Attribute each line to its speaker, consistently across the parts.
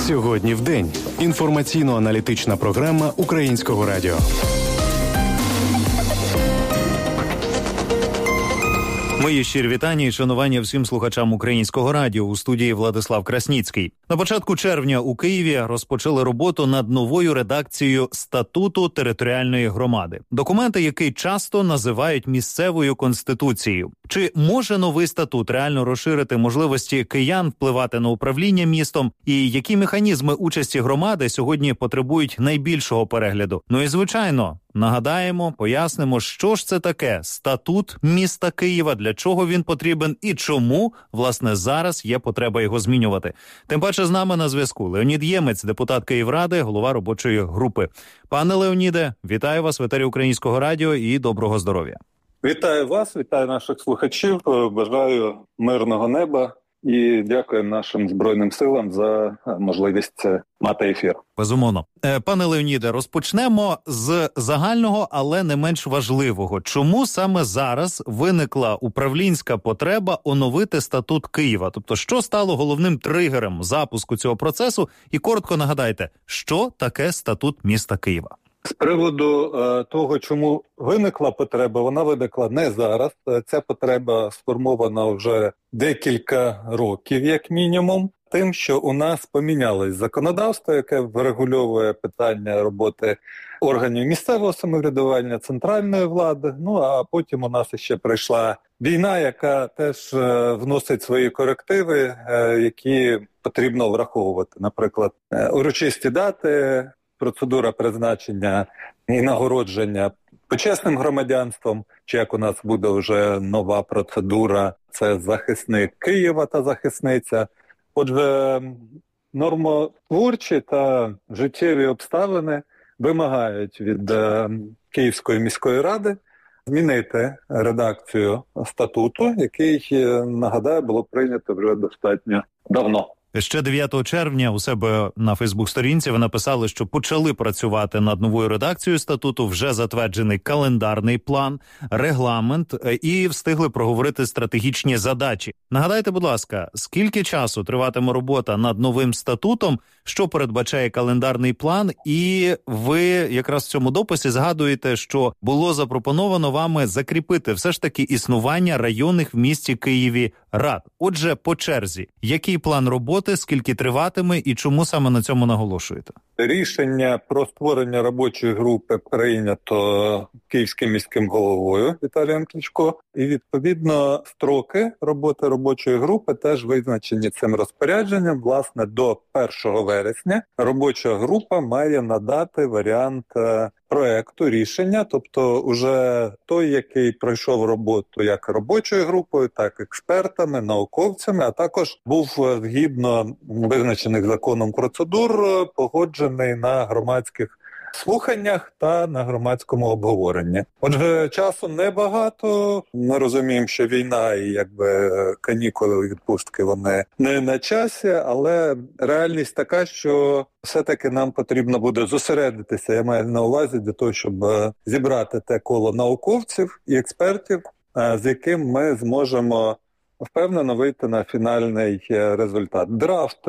Speaker 1: Сьогодні в день. Інформаційно-аналітична програма Українського радіо.
Speaker 2: Мої щирі вітання і шанування всім слухачам Українського радіо. У студії Владислав Красніцький. На початку червня у Києві розпочали роботу над новою редакцією Статуту територіальної громади. Документа, який часто називають місцевою конституцією. Чи може новий статут реально розширити можливості киян впливати на управління містом? І які механізми участі громади сьогодні потребують найбільшого перегляду? Ну і звичайно, нагадаємо, пояснимо, що ж це таке статут міста Києва, для чого він потрібен і чому, власне, зараз є потреба його змінювати. Тим паче з нами на зв'язку Леонід Ємець, депутат Київради, голова робочої групи. Пане Леоніде, вітаю вас в етері Українського радіо і доброго здоров'я.
Speaker 3: Вітаю вас, вітаю наших слухачів, бажаю мирного неба і дякую нашим Збройним силам за можливість мати ефір.
Speaker 2: Безумовно. Пане Леоніде, розпочнемо з загального, але не менш важливого. Чому саме зараз виникла управлінська потреба оновити статут Києва? Тобто, що стало головним тригером запуску цього процесу? І коротко нагадайте, що таке статут міста Києва?
Speaker 3: З приводу того, чому виникла потреба, вона виникла не зараз. Ця потреба сформована вже декілька років, як мінімум. Тим, що у нас помінялось законодавство, яке врегульовує питання роботи органів місцевого самоврядування, центральної влади. Ну, а потім у нас ще прийшла війна, яка теж вносить свої корективи, які потрібно враховувати. Наприклад, урочисті дати, процедура призначення і нагородження почесним громадянством, чи як у нас буде вже нова процедура, це захисник Києва та захисниця. Отже, нормотворчі та життєві обставини вимагають від Київської міської ради змінити редакцію статуту, який, нагадаю, було прийнято вже достатньо давно.
Speaker 2: Ще 9 червня у себе на Фейсбук-сторінці ви написали, що почали працювати над новою редакцією статуту, вже затверджений календарний план, регламент і встигли проговорити стратегічні задачі. Нагадайте, будь ласка, скільки часу триватиме робота над новим статутом, що передбачає календарний план, і ви якраз в цьому дописі згадуєте, що було запропоновано вами закріпити все ж таки існування районних в місті Києві рад. Отже, по черзі, який план роботи, скільки триватиме і чому саме на цьому наголошуєте?
Speaker 3: Рішення про створення робочої групи прийнято Київським міським головою Віталієм Кличко. І, відповідно, строки роботи робочої групи теж визначені цим розпорядженням. Власне, до 1 вересня робоча група має надати варіант проекту рішення, тобто уже той, який пройшов роботу як робочою групою, так експертами, науковцями, а також був згідно визначених законом процедур погоджений на громадських слуханнях та на громадському обговоренні. Отже, часу небагато. Ми розуміємо, що війна і канікули, відпустки, вони не на часі, але реальність така, що все-таки нам потрібно буде зосередитися, я маю на увазі, для того, щоб зібрати те коло науковців і експертів, з яким ми зможемо впевнено вийти на фінальний результат. Драфт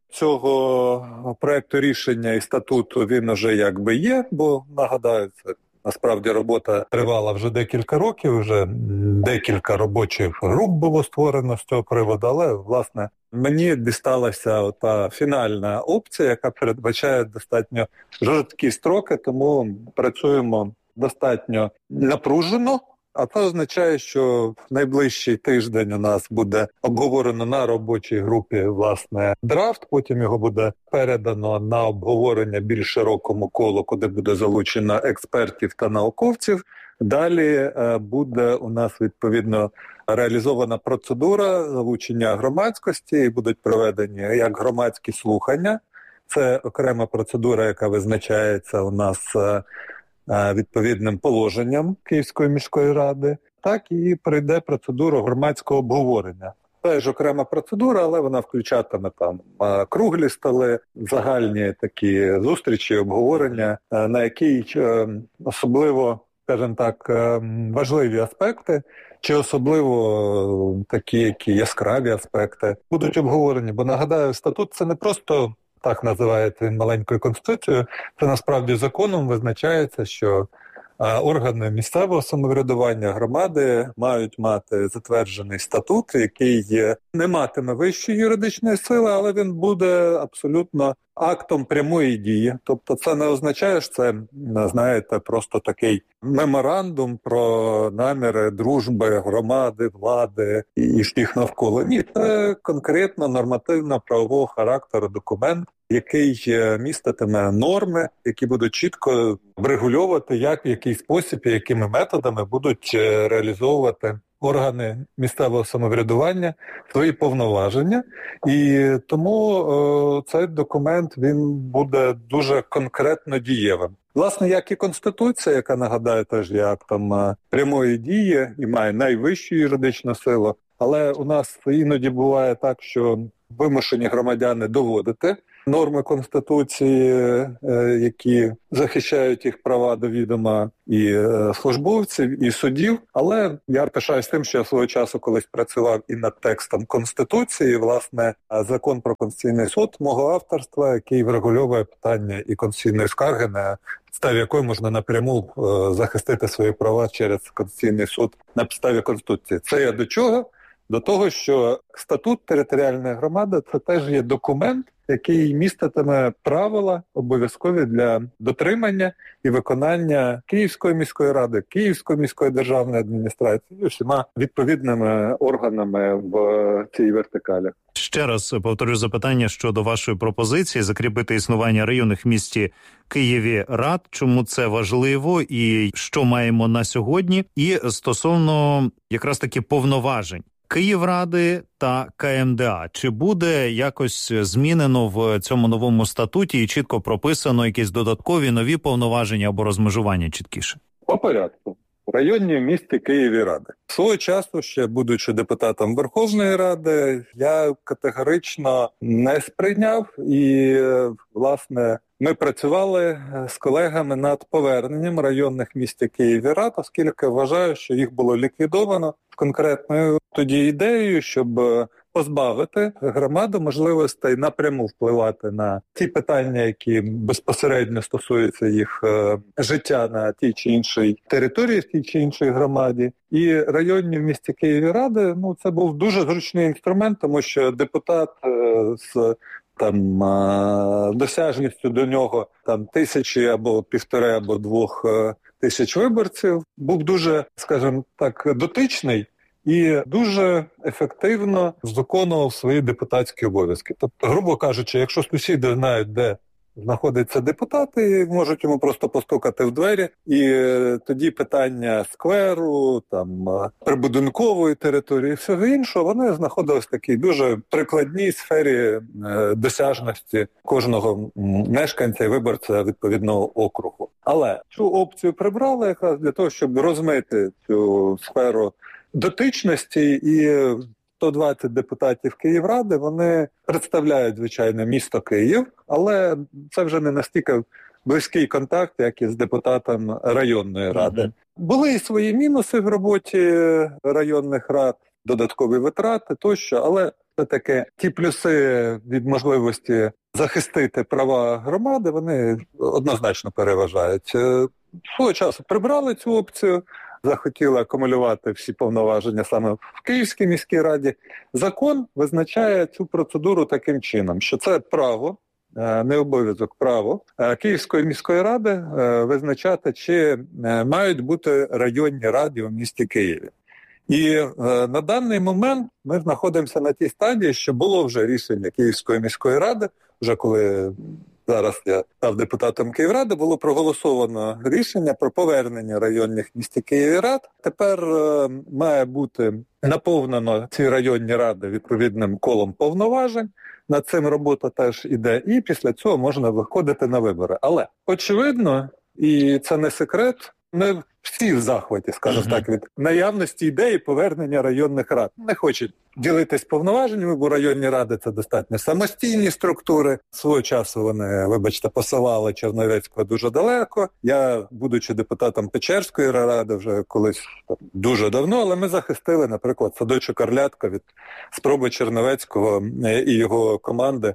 Speaker 3: цього проекту рішення і статуту, він уже є, бо, нагадаю, це насправді робота тривала вже декілька років, вже декілька робочих груп було створено з цього приводу, але, власне, мені дісталася та фінальна опція, яка передбачає достатньо жорсткі строки, тому працюємо достатньо напружено. А це означає, що в найближчий тиждень у нас буде обговорено на робочій групі, власне, драфт, потім його буде передано на обговорення більш широкому колу, куди буде залучено експертів та науковців. Далі буде у нас, відповідно, реалізована процедура залучення громадськості і будуть проведені як громадські слухання. Це окрема процедура, яка визначається у нас відповідним положенням Київської міської ради, так і прийде процедура громадського обговорення. Це ж окрема процедура, але вона включатиме там круглі столи, загальні такі зустрічі, обговорення, на якій особливо, скажімо так, важливі аспекти, чи особливо такі, які яскраві аспекти будуть обговорені. Бо, нагадаю, статут – це не просто так називається він маленькою конституцією, це насправді законом визначається, що органи місцевого самоврядування, громади мають мати затверджений статут, який не матиме вищої юридичної сили, але він буде абсолютно актом прямої дії. Тобто це не означає, що це, знаєте, просто такий меморандум про наміри дружби громади, влади і всіх навколо. Ні, це конкретно нормативно-правового характеру документ, який міститиме норми, які будуть чітко врегульовувати, як, в який спосіб і якими методами будуть реалізовувати органи місцевого самоврядування свої повноваження. І тому цей документ, він буде дуже конкретно дієвим. Власне, як і Конституція, яка, нагадаю, теж є актом прямої дії і має найвищу юридичну силу, але у нас іноді буває так, що вимушені громадяни доводити норми Конституції, які захищають їх права до відома і службовців, і суддів. Але я пишаюсь тим, що я свого часу колись працював і над текстом Конституції, власне, закон про Конституційний суд мого авторства, який врегульовує питання і конституційної скарги, на підставі якої можна напряму захистити свої права через Конституційний суд на підставі Конституції. Це я до чого? До того, що статут територіальної громади – це теж є документ, який міститиме правила обов'язкові для дотримання і виконання Київської міської ради, Київської міської державної адміністрації і всіма відповідними органами в цій вертикалі.
Speaker 2: Ще раз повторю запитання щодо вашої пропозиції закріпити існування районних в місті Києві рад. Чому це важливо і що маємо на сьогодні? І стосовно якраз таки повноважень Київради та КМДА. Чи буде якось змінено в цьому новому статуті і чітко прописано якісь додаткові нові повноваження або розмежування чіткіше?
Speaker 3: По порядку. Районні в місті Києві ради. Свого часу, ще будучи депутатом Верховної Ради, я категорично не сприйняв і, власне, ми працювали з колегами над поверненням районних в місті Києві рад, оскільки вважаю, що їх було ліквідовано з конкретною тоді ідеєю, щоб позбавити громаду можливостей напряму впливати на ті питання, які безпосередньо стосуються їх життя на тій чи іншій території, в тій чи іншій громаді. І районні в місті Києві ради, це був дуже зручний інструмент, тому що депутат з досяжністю до нього 1000 або 1,5 або 2 тисяч виборців був дуже, скажімо так, дотичний і дуже ефективно виконував свої депутатські обов'язки. Тобто, грубо кажучи, якщо сусіди знають, де знаходяться депутати, можуть йому просто постукати в двері, і тоді питання скверу, прибудинкової території і всього іншого, вони знаходились в такій дуже прикладній сфері досяжності кожного мешканця і виборця відповідного округу. Але цю опцію прибрали якраз для того, щоб розмити цю сферу дотичності, і 120 депутатів Київради, вони представляють, звичайно, місто Київ, але це вже не настільки близький контакт, як із депутатом районної ради. Були і свої мінуси в роботі районних рад, додаткові витрати тощо, але все-таки ті плюси від можливості захистити права громади, вони однозначно переважають. Свого часу прибрали цю опцію, захотіли акумулювати всі повноваження саме в Київській міській раді. Закон визначає цю процедуру таким чином, що це право, не обов'язок, право Київської міської ради визначати, чи мають бути районні ради у місті Києві. І на даний момент ми знаходимося на тій стадії, що було вже рішення Київської міської ради, вже коли зараз я став депутатом Київради, було проголосовано рішення про повернення районних в місті Києві рад. Тепер має бути наповнено ці районні ради відповідним колом повноважень. Над цим робота теж іде, і після цього можна виходити на вибори. Але, очевидно, і це не секрет, не всі в захваті, скажімо так, від наявності ідеї повернення районних рад. Не хочуть ділитись повноваженнями, бо районні ради – це достатньо самостійні структури. Свого часу вони, вибачте, посилали Черновецького дуже далеко. Я, будучи депутатом Печерської ради, вже колись дуже давно, але ми захистили, наприклад, садочок Орлятко від спроби Черновецького і його команди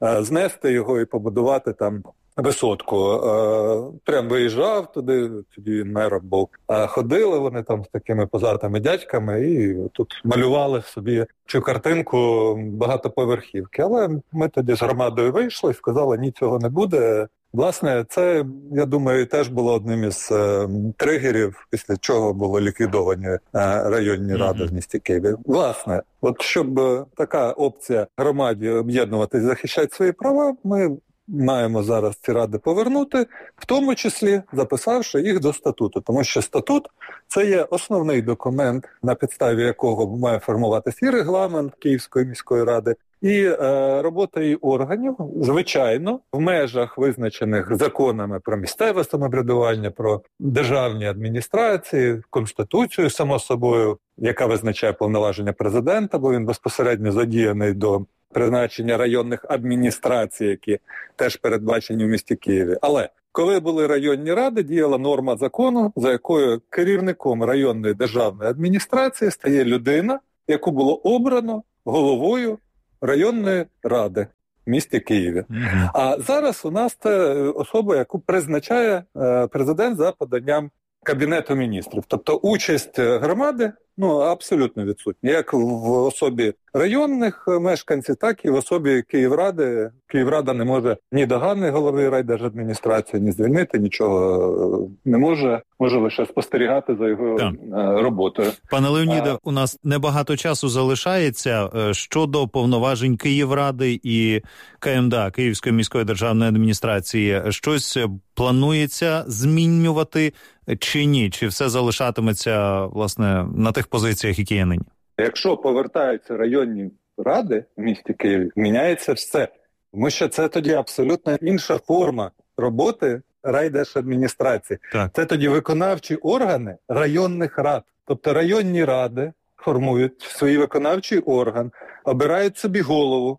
Speaker 3: знести його і побудувати там висотку. Прям виїжджав туди, тоді він мером був. Ходили вони там з такими позатими дядьками і тут малювали собі цю картинку багатоповерхівки. Але ми тоді з громадою вийшли і сказали, ні, цього не буде. Власне, це, я думаю, теж було одним із тригерів, після чого було ліквідовані районні ради в місті Києві. Власне, от щоб така опція громаді об'єднуватись, захищати свої права, ми маємо зараз ці ради повернути, в тому числі записавши їх до статуту. Тому що статут – це є основний документ, на підставі якого має формуватися і регламент Київської міської ради, і робота її органів, звичайно, в межах, визначених законами про місцеве самоврядування, про державні адміністрації, Конституцію, само собою, яка визначає повноваження президента, бо він безпосередньо задіяний до призначення районних адміністрацій, які теж передбачені в місті Києві. Але коли були районні ради, діяла норма закону, за якою керівником районної державної адміністрації стає людина, яку було обрано головою районної ради в місті Києві. А зараз у нас це особа, яку призначає президент за поданням Кабінету міністрів. Тобто участь громади абсолютно відсутня. Як в особі районних мешканців, так і в особі Київради. Київрада не може ні догани голови райдержадміністрації, ні звільнити, нічого не може. Може лише спостерігати за його роботою.
Speaker 2: Пане Леоніде, у нас небагато часу залишається. Щодо повноважень Київради і КМДА, Київської міської державної адміністрації, щось планується змінювати чи ні? Чи все залишатиметься, власне, на тих позиціях, які є нині?
Speaker 3: Якщо повертаються районні ради в місті Києві, міняється все. Тому що це тоді абсолютно інша форма роботи райдержадміністрації. Так. Це тоді виконавчі органи районних рад. Тобто районні ради формують свій виконавчий орган, обирають собі голову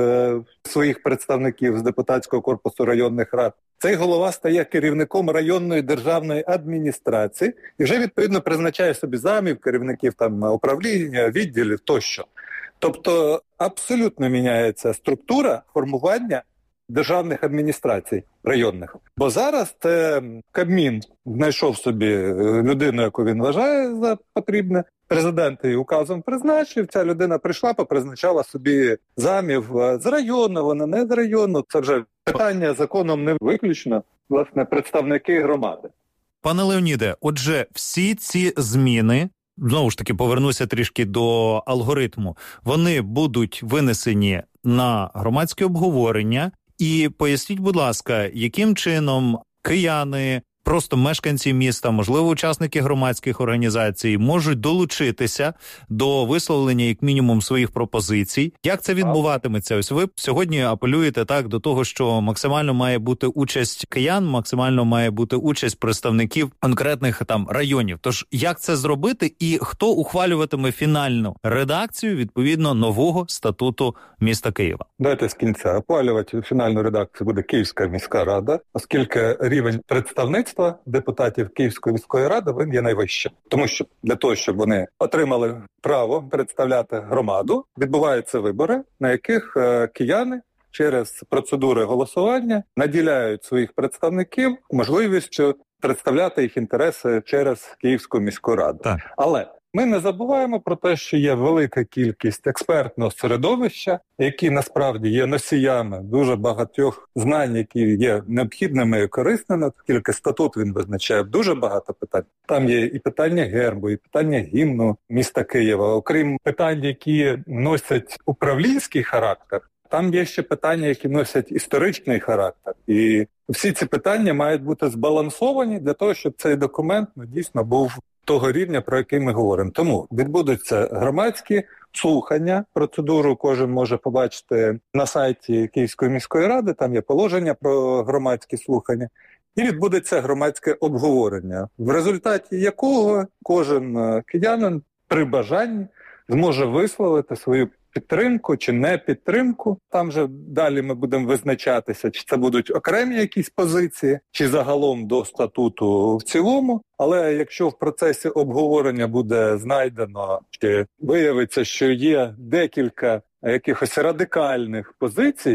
Speaker 3: з своїх представників з депутатського корпусу районних рад. Цей голова стає керівником районної державної адміністрації і вже, відповідно, призначає собі замів, керівників там управління, відділів тощо. Тобто абсолютно міняється структура формування державних адміністрацій районних. Бо зараз це Кабмін знайшов собі людину, яку він вважає за потрібне. Президент її указом призначив, ця людина прийшла, попризначала собі замів з району, вона не з району. Це вже питання законом не виключно, власне, представники громади.
Speaker 2: Пане Леоніде, отже, всі ці зміни, знову ж таки, повернуся трішки до алгоритму, вони будуть винесені на громадське обговорення. І поясніть, будь ласка, яким чином кияни, просто мешканці міста, можливо, учасники громадських організацій можуть долучитися до висловлення, як мінімум, своїх пропозицій. Як це відбуватиметься? Ось ви сьогодні апелюєте так до того, що максимально має бути участь киян, максимально має бути участь представників конкретних там районів. Тож, як це зробити і хто ухвалюватиме фінальну редакцію, відповідно, нового статуту міста Києва?
Speaker 3: Давайте з кінця. Ухвалювати фінальну редакцію буде Київська міська рада, оскільки рівень представництва депутатів Київської міської ради він є найвищим. Тому що для того, щоб вони отримали право представляти громаду, відбуваються вибори, на яких кияни через процедури голосування наділяють своїх представників можливістю представляти їх інтереси через Київську міську раду. Так. Але ми не забуваємо про те, що є велика кількість експертного середовища, які насправді є носіями дуже багатьох знань, які є необхідними і корисними, оскільки статут він визначає дуже багато питань. Там є і питання гербу, і питання гімну міста Києва. Окрім питань, які носять управлінський характер, там є ще питання, які носять історичний характер. І всі ці питання мають бути збалансовані для того, щоб цей документ дійсно був того рівня, про який ми говоримо. Тому відбудуться громадські слухання, процедуру кожен може побачити на сайті Київської міської ради, там є положення про громадські слухання, і відбудеться громадське обговорення, в результаті якого кожен киянин при бажанні зможе висловити свою підтримку чи не підтримку. Там же далі ми будемо визначатися, чи це будуть окремі якісь позиції, чи загалом до статуту в цілому. Але якщо в процесі обговорення буде знайдено, чи виявиться, що є декілька якихось радикальних позицій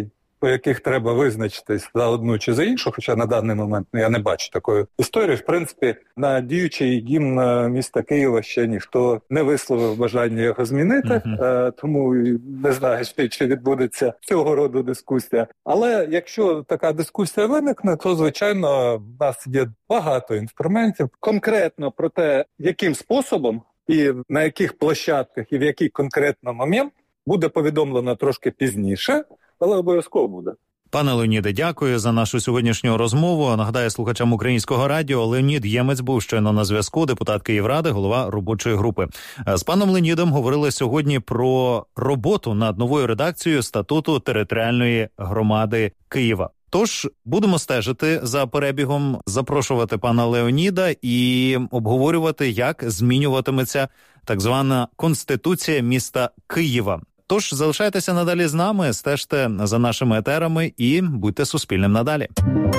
Speaker 3: по яких треба визначитись за одну чи за іншу, хоча на даний момент я не бачу такої історії. В принципі, на діючий гімн міста Києва ще ніхто не висловив бажання його змінити, тому не знаю, чи відбудеться цього роду дискусія. Але якщо така дискусія виникне, то, звичайно, в нас є багато інструментів. Конкретно про те, яким способом і на яких площадках і в який конкретно момент буде повідомлено трошки пізніше, але обов'язково буде.
Speaker 2: Пане Леоніде, дякую за нашу сьогоднішню розмову. Нагадаю слухачам Українського радіо, Леонід Ємець був щойно на зв'язку, депутат Київради, голова робочої групи. З паном Леонідом говорили сьогодні про роботу над новою редакцією статуту територіальної громади Києва. Тож будемо стежити за перебігом, запрошувати пана Леоніда і обговорювати, як змінюватиметься так звана Конституція міста Києва. Тож залишайтеся надалі з нами, стежте за нашими етерами і будьте Суспільним надалі.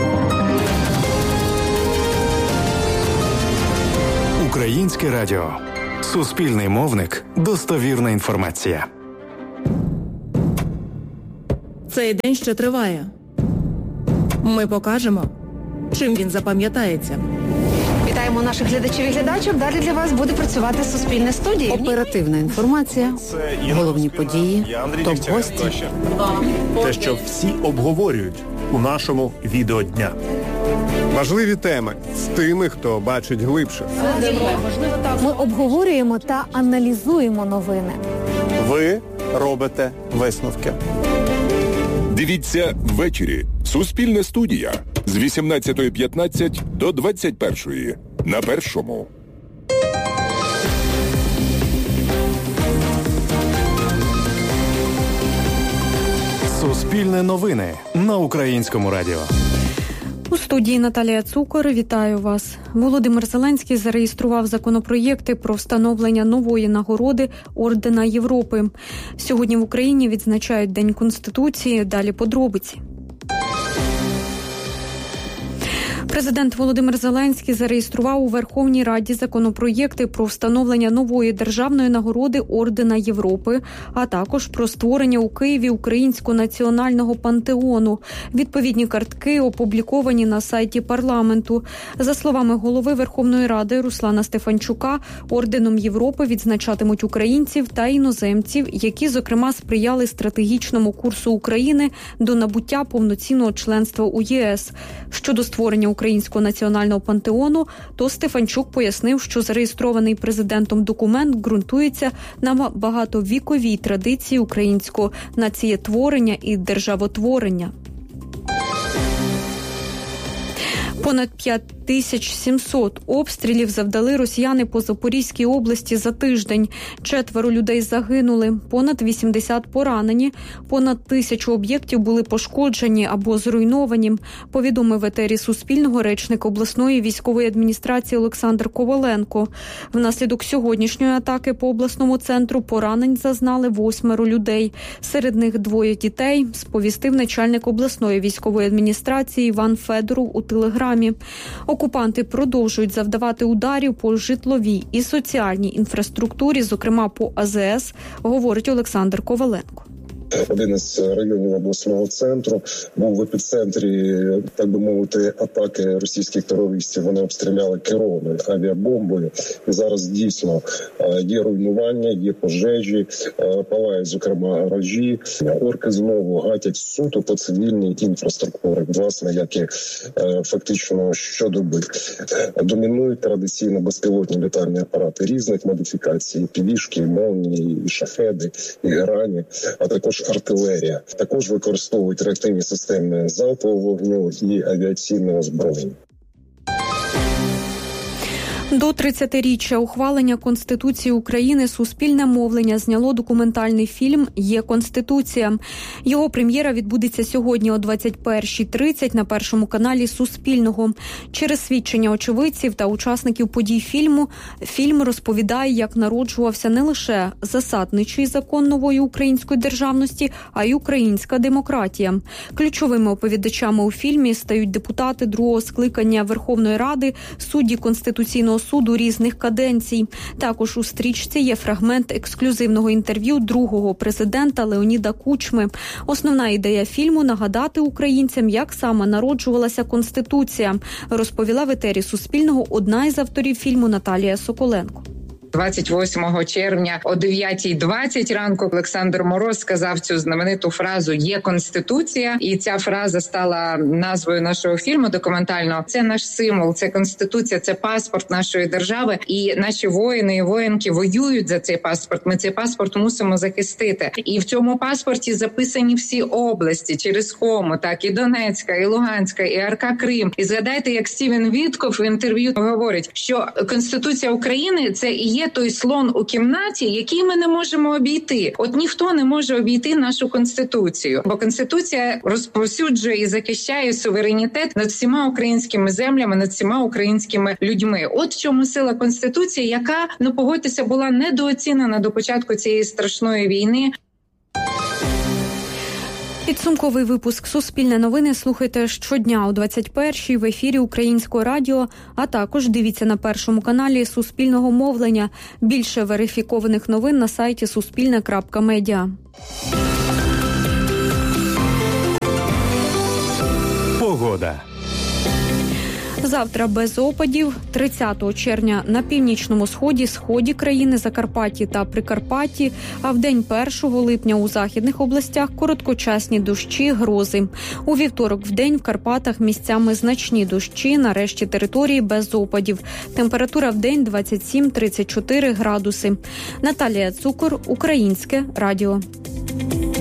Speaker 1: Українське радіо. Суспільний мовник. Достовірна інформація.
Speaker 4: Цей день ще триває. Ми покажемо, чим він запам'ятається.
Speaker 5: Вітаємо наших глядачів і глядачок. Далі для вас буде працювати Суспільне студія.
Speaker 6: Оперативна інформація, головні події, топ-гості.
Speaker 7: Те, що всі обговорюють у нашому відеодня.
Speaker 8: Важливі теми з тими, хто бачить глибше.
Speaker 6: Ми обговорюємо та аналізуємо новини.
Speaker 7: Ви робите висновки.
Speaker 9: Дивіться ввечері. Суспільне студія з 18:15 до 21:00 на Першому.
Speaker 1: Суспільне новини на Українському радіо.
Speaker 10: У студії Наталія Цукор. Вітаю вас. Володимир Зеленський зареєстрував законопроєкти про встановлення нової нагороди Ордена Європи. Сьогодні в Україні відзначають День Конституції. Далі подробиці. Президент Володимир Зеленський зареєстрував у Верховній Раді законопроєкти про встановлення нової державної нагороди Ордена Європи, а також про створення у Києві Українського національного пантеону. Відповідні картки опубліковані на сайті парламенту. За словами голови Верховної Ради Руслана Стефанчука, Орденом Європи відзначатимуть українців та іноземців, які, зокрема, сприяли стратегічному курсу України до набуття повноцінного членства у ЄС. Щодо створення Українського національного пантеону, то Стефанчук пояснив, що зареєстрований президентом документ ґрунтується на багатовіковій традиції українського націєтворення і державотворення. Понад 5700 обстрілів завдали росіяни по Запорізькій області за тиждень. 4 людей загинули, понад 80 поранені, понад 1000 об'єктів були пошкоджені або зруйновані, повідомив в етері Суспільного речник обласної військової адміністрації Олександр Коваленко. Внаслідок сьогоднішньої атаки по обласному центру поранень зазнали 8 людей. Серед них 2 дітей, сповістив начальник обласної військової адміністрації Іван Федоров у телеграмі. Окупанти продовжують завдавати ударів по житловій і соціальній інфраструктурі, зокрема по АЗС, говорить Олександр Коваленко.
Speaker 11: Один із районів обласного центру був в епіцентрі, так би мовити, атаки російських терористів. Вони обстріляли керованою авіабомбою. І зараз дійсно є руйнування, є пожежі, палають, зокрема, гаражі. Орки знову гатять суто по цивільній інфраструктурі, власне, як і фактично щодоби. Домінують традиційно безпілотні літальні апарати різних модифікацій: півішки, молнії, і шахеди, і грані, а також артилерія. Також використовують реактивні системи залпового вогню і авіаційне озброєння.
Speaker 10: До 30-річчя ухвалення Конституції України суспільне мовлення зняло документальний фільм «Є Конституція». Його прем'єра відбудеться сьогодні о 21:30 на Першому каналі Суспільного. Через свідчення очевидців та учасників подій фільм розповідає, як народжувався не лише засадничий закон нової української державності, а й українська демократія. Ключовими оповідачами у фільмі стають депутати другого скликання Верховної Ради, судді Конституційного Конституційного суду різних каденцій. Також у стрічці є фрагмент ексклюзивного інтерв'ю другого президента Леоніда Кучми. Основна ідея фільму – нагадати українцям, як саме народжувалася Конституція, розповіла в етері Суспільного одна із авторів фільму Наталія Соколенко.
Speaker 12: 28 червня о 9:20 ранку Олександр Мороз сказав цю знамениту фразу «Є Конституція», і ця фраза стала назвою нашого фільму документального. Це наш символ, це Конституція, це паспорт нашої держави, і наші воїни і воїнки воюють за цей паспорт. Ми цей паспорт мусимо захистити. І в цьому паспорті записані всі області через кому, так і Донецька, і Луганська, і АРК Крим. І згадайте, як Стівен Вітков в інтерв'ю говорить, що Конституція України – це і є той слон у кімнаті, який ми не можемо обійти. От ніхто не може обійти нашу Конституцію, бо Конституція розповсюджує і захищає суверенітет над всіма українськими землями, над всіма українськими людьми. От в чому сила Конституції, яка, погодьтеся, була недооцінена до початку цієї страшної війни.
Speaker 10: Підсумковий випуск «Суспільне новини» слухайте щодня о 21-й в ефірі Українського радіо, а також дивіться на Першому каналі Суспільного мовлення. Більше верифікованих новин на сайті суспільне.медіа.
Speaker 1: Погода.
Speaker 10: Завтра без опадів. 30 червня на північному сході країни, Закарпатті та Прикарпатті, а в день 1 липня у західних областях короткочасні дощі, грози. У вівторок вдень в Карпатах місцями значні дощі, на решті території без опадів. Температура вдень 27-34 градуси. Наталія Цукор, Українське радіо.